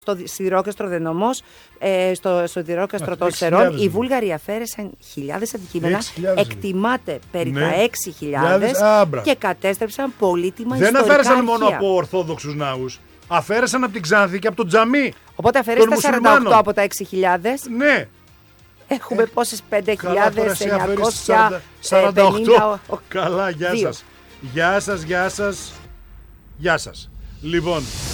Στο σιδηρόκαστρο Δενόμος, στο σιδηρόκαστρο των Σερών, οι Βούλγαροι αφαίρεσαν χιλιάδες αντικείμενα, εκτιμάται περί τα 6.000 και κατέστρεψαν πολύτιμα ιστορικά αρχεία. Δεν αφαίρεσαν μόνο από ορθόδοξους ναούς, αφαίρεσαν από την Ξάνθη και από το τζαμί. Οπότε αφαιρέσει τα 48 από τα 6.000. Ναι. Έχουμε πόσες, 5.948. Καλά, γεια σας. Γεια σας. Λοιπόν.